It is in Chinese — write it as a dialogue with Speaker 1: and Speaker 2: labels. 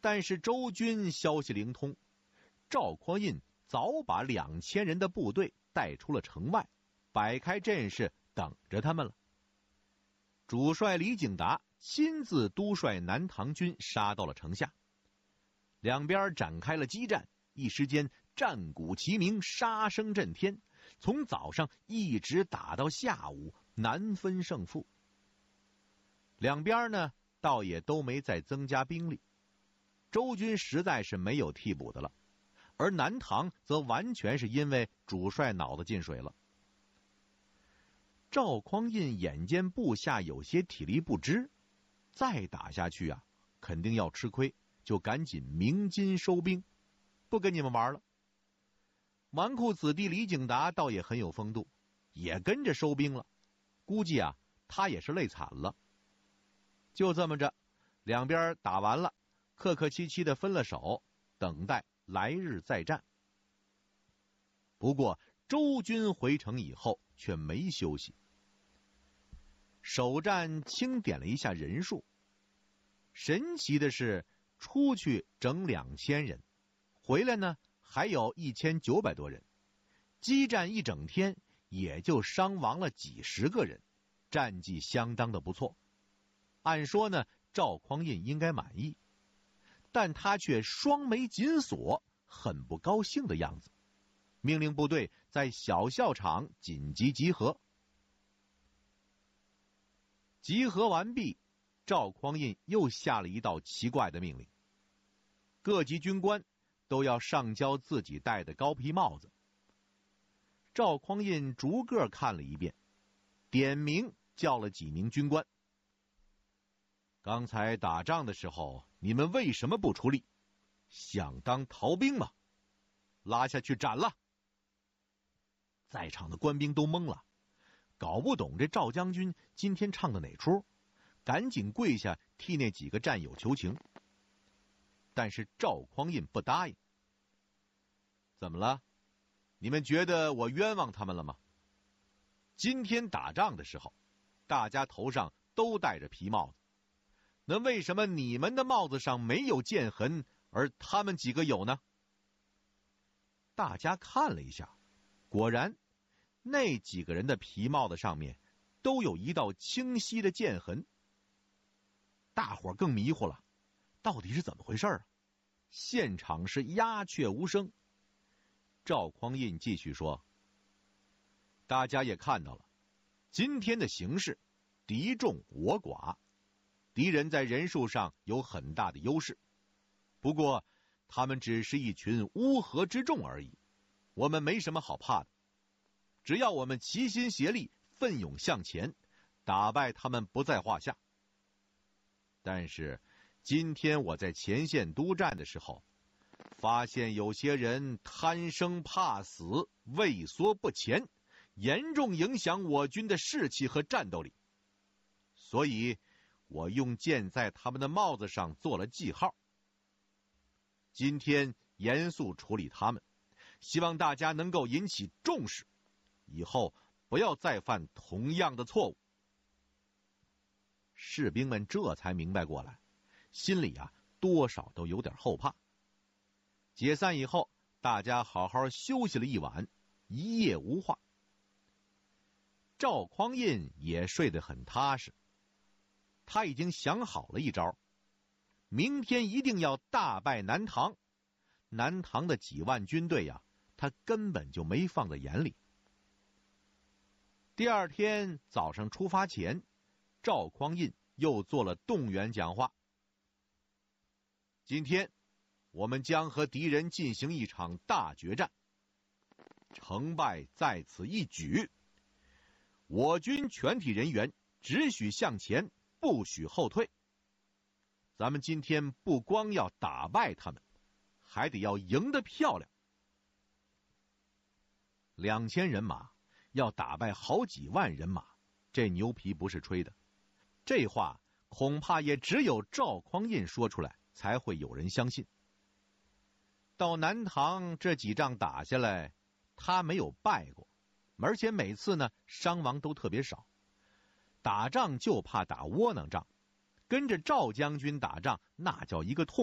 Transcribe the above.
Speaker 1: 但是周军消息灵通，赵匡胤早把2000人的部队带出了城外，摆开阵势等着他们了。主帅李景达亲自督率南唐军杀到了城下，两边展开了激战，一时间战鼓齐鸣，杀声震天，从早上一直打到下午，难分胜负。两边呢倒也都没再增加兵力，周军实在是没有替补的了，而南唐则完全是因为主帅脑子进水了。赵匡胤眼见部下有些体力不支，再打下去啊，肯定要吃亏，就赶紧鸣金收兵，不跟你们玩了。纨绔子弟李景达倒也很有风度，也跟着收兵了，估计啊他也是累惨了。就这么着，两边打完了，客客气气的分了手，等待来日再战。不过周军回城以后却没休息，首战清点了一下人数，神奇的是出去整2000人，回来呢还有1900多人，激战一整天也就伤亡了几十个人，战绩相当的不错。按说呢赵匡胤应该满意，但他却双眉紧锁，很不高兴的样子，命令部队在小校场紧急集合。集合完毕，赵匡胤又下了一道奇怪的命令，各级军官都要上交自己戴的高皮帽子。赵匡胤逐个看了一遍，点名叫了几名军官。刚才打仗的时候，你们为什么不出力？想当逃兵吗？拉下去斩了！在场的官兵都懵了，搞不懂这赵将军今天唱的哪出，赶紧跪下替那几个战友求情。但是赵匡胤不答应。怎么了？你们觉得我冤枉他们了吗？今天打仗的时候，大家头上都戴着皮帽子，那为什么你们的帽子上没有剑痕，而他们几个有呢？大家看了一下，果然那几个人的皮帽子上面都有一道清晰的剑痕。大伙更迷糊了，到底是怎么回事啊？现场是鸦雀无声。赵匡胤继续说，大家也看到了，今天的形势敌众我寡，敌人在人数上有很大的优势，不过他们只是一群乌合之众而已，我们没什么好怕的。只要我们齐心协力，奋勇向前，打败他们不在话下。但是今天我在前线督战的时候，发现有些人贪生怕死，畏缩不前，严重影响我军的士气和战斗力。所以我用剑在他们的帽子上做了记号。今天严肃处理他们，希望大家能够引起重视，以后不要再犯同样的错误。士兵们这才明白过来，心里啊多少都有点后怕。解散以后，大家好好休息了一晚，一夜无话。赵匡胤也睡得很踏实，他已经想好了一招，明天一定要大败南唐。南唐的几万军队呀，他根本就没放在眼里。第二天早上出发前，赵匡胤又做了动员讲话。今天我们将和敌人进行一场大决战，成败在此一举。我军全体人员只许向前，不许后退。咱们今天不光要打败他们，还得要赢得漂亮。2000人马要打败好几万人马，这牛皮不是吹的。这话恐怕也只有赵匡胤说出来，才会有人相信。到南唐这几仗打下来，他没有败过，而且每次呢伤亡都特别少。打仗就怕打窝囊仗，跟着赵将军打仗那叫一个痛。